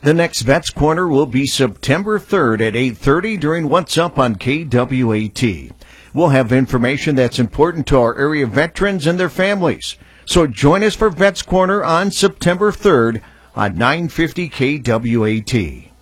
The next Vets Corner will be September 3rd at 8:30 during What's Up on KWAT. We'll have information that's important to our area veterans and their families. So join us for Vets Corner on September 3rd on 950 KWAT.